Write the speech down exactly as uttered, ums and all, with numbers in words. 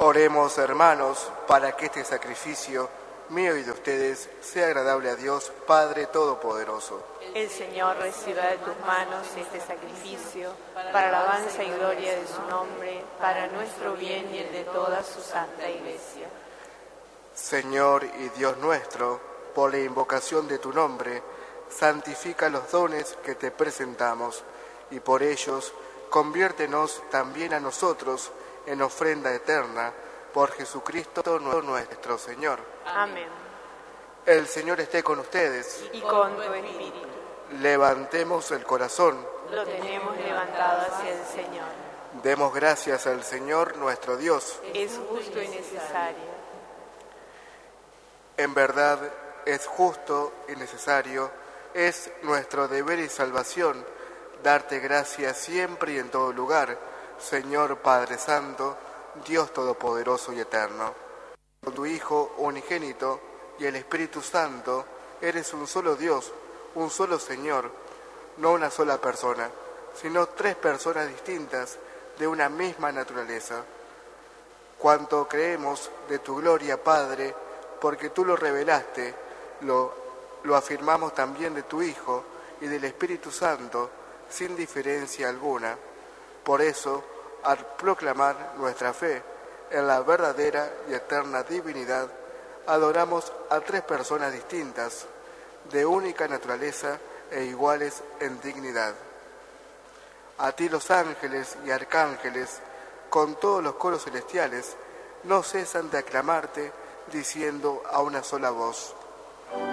Oremos, hermanos, para que este sacrificio mío y de ustedes sea agradable a Dios, Padre Todopoderoso. El Señor reciba de tus manos este sacrificio, para alabanza y gloria de su nombre, para nuestro bien y el de toda su santa Iglesia. Señor y Dios nuestro, por la invocación de tu nombre, santifica los dones que te presentamos, y por ellos conviértenos también a nosotros en ofrenda eterna, por Jesucristo nuestro Señor. Amén. El Señor esté con ustedes. Y con tu espíritu. Levantemos el corazón. Lo tenemos levantado hacia el Señor. Demos gracias al Señor nuestro Dios. Es justo y necesario. En verdad es justo y necesario, es nuestro deber y salvación, darte gracias siempre y en todo lugar, Señor Padre Santo, Dios Todopoderoso y Eterno. Con tu Hijo unigénito y el Espíritu Santo, eres un solo Dios, un solo Señor, no una sola persona, sino tres personas distintas de una misma naturaleza. Cuanto creemos de tu gloria, Padre, porque tú lo revelaste, lo, lo afirmamos también de tu Hijo y del Espíritu Santo, sin diferencia alguna. Por eso, al proclamar nuestra fe en la verdadera y eterna divinidad, adoramos a tres personas distintas, de única naturaleza e iguales en dignidad. A ti los ángeles y arcángeles, con todos los coros celestiales, no cesan de aclamarte, diciendo a una sola voz: